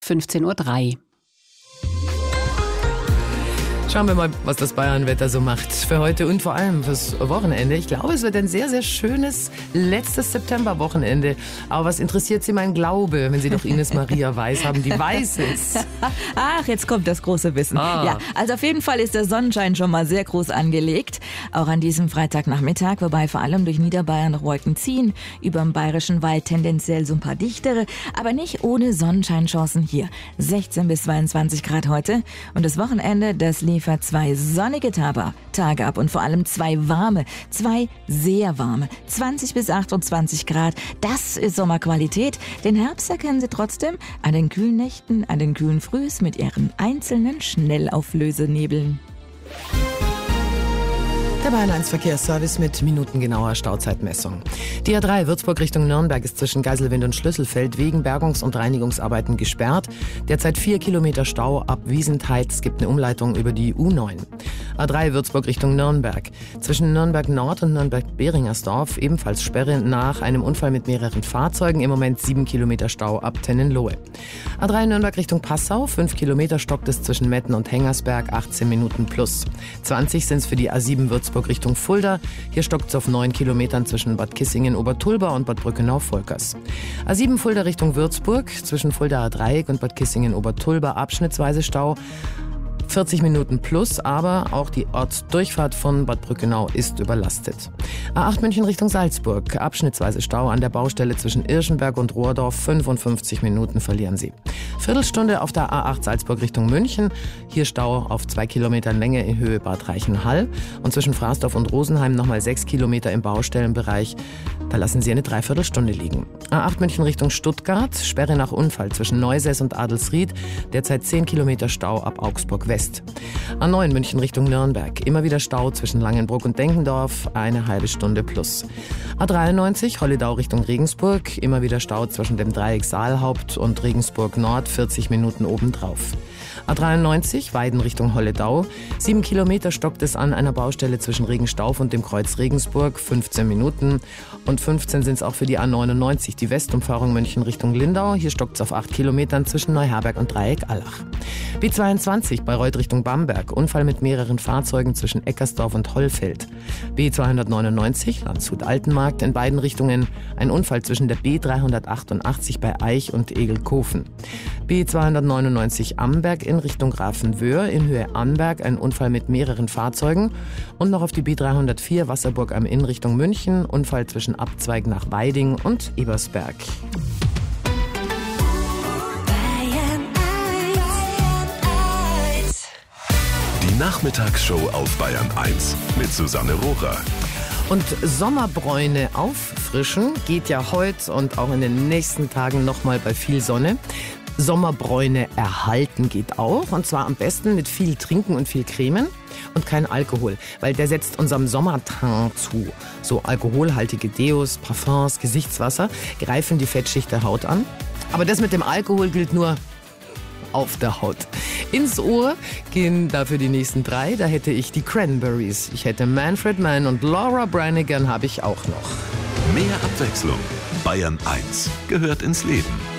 15:03 Uhr. Schauen wir mal, was das Bayernwetter so macht für heute und vor allem fürs Wochenende. Ich glaube, es wird ein sehr, sehr schönes letztes Septemberwochenende. Aber was interessiert Sie mein Glaube, wenn Sie doch Ines Maria Weiß haben, die weiß es? Ach, jetzt kommt das große Wissen. Ja, also auf jeden Fall ist der Sonnenschein schon mal sehr groß angelegt. Auch an diesem Freitagnachmittag, wobei vor allem durch Niederbayern noch Wolken ziehen. Über dem Bayerischen Wald tendenziell so ein paar dichtere, aber nicht ohne Sonnenscheinchancen hier. 16 bis 22 Grad heute. Und das Wochenende, das liefert 2 sonnige Tage ab und vor allem 2 warme, 2 sehr warme, 20 bis 28 Grad. Das ist Sommerqualität. Den Herbst erkennen Sie trotzdem an den kühlen Nächten, an den kühlen Frühs mit ihren einzelnen Schnellauflösenebeln. Der Bayern 1 Verkehrsservice mit minutengenauer Stauzeitmessung. Die A3 Würzburg Richtung Nürnberg ist zwischen Geiselwind und Schlüsselfeld wegen Bergungs- und Reinigungsarbeiten gesperrt. Derzeit 4 Kilometer Stau ab Wiesentheit. Es gibt eine Umleitung über die U9. A3 Würzburg Richtung Nürnberg. Zwischen Nürnberg Nord und Nürnberg-Beringersdorf ebenfalls Sperre nach einem Unfall mit mehreren Fahrzeugen. Im Moment 7 Kilometer Stau ab Tennenlohe. A3 Nürnberg Richtung Passau. 5 Kilometer stockt es zwischen Metten und Hengersberg. 18 Minuten plus. 20 sind es für die A7 Würzburg Richtung Fulda. Hier stockt es auf 9 Kilometern zwischen Bad Kissingen-Obertulba und Bad Brückenau-Volkers. A7 Fulda Richtung Würzburg. Zwischen Fuldaer Dreieck und Bad Kissingen-Obertulba abschnittsweise Stau. 40 Minuten plus, aber auch die Ortsdurchfahrt von Bad Brückenau ist überlastet. A8 München Richtung Salzburg. Abschnittsweise Stau an der Baustelle zwischen Irschenberg und Rohrdorf. 55 Minuten verlieren Sie. Viertelstunde auf der A8 Salzburg Richtung München. Hier Stau auf 2 Kilometern Länge in Höhe Bad Reichenhall. Und zwischen Fraßdorf und Rosenheim nochmal 6 Kilometer im Baustellenbereich. Da lassen Sie eine Dreiviertelstunde liegen. A8 München Richtung Stuttgart. Sperre nach Unfall zwischen Neusäß und Adelsried. Derzeit 10 Kilometer Stau ab Augsburg West. A9 München Richtung Nürnberg. Immer wieder Stau zwischen Langenbruck und Denkendorf. Eine halbe Stunde plus. A93 Holledau Richtung Regensburg. Immer wieder Stau zwischen dem Dreieck Saalhaupt und Regensburg Nord. 40 Minuten obendrauf. A93 Weiden Richtung Holledau. 7 Kilometer stockt es an einer Baustelle zwischen Regenstauf und dem Kreuz Regensburg. 15 Minuten. Und 15 sind es auch für die A99, die Westumfahrung München Richtung Lindau. Hier stockt es auf 8 Kilometern zwischen Neuherberg und Dreieck Allach. B22 Bayreuth Richtung Bamberg. Unfall mit mehreren Fahrzeugen zwischen Eckersdorf und Hollfeld. B299 Landshut-Altenmarkt in beiden Richtungen. Ein Unfall zwischen der B388 bei Eich und Egelkofen. B299 Amberg in Richtung Grafenwöhr. In Höhe Amberg ein Unfall mit mehreren Fahrzeugen. Und noch auf die B304 Wasserburg am Inn Richtung München. Unfall zwischen Abzweig nach Weiding und Ebersberg. Die Nachmittagsshow auf Bayern 1 mit Susanne Rohrer. Und Sommerbräune auffrischen geht ja heute und auch in den nächsten Tagen nochmal bei viel Sonne. Sommerbräune erhalten geht auch, und zwar am besten mit viel Trinken und viel Cremen und kein Alkohol, weil der setzt unserem Sommerteint zu. So alkoholhaltige Deos, Parfums, Gesichtswasser greifen die Fettschicht der Haut an. Aber das mit dem Alkohol gilt nur auf der Haut. Ins Ohr gehen dafür die nächsten 3. Da hätte ich die Cranberries. Ich hätte Manfred Mann und Laura Branigan habe ich auch noch. Mehr Abwechslung. Bayern 1 gehört ins Leben.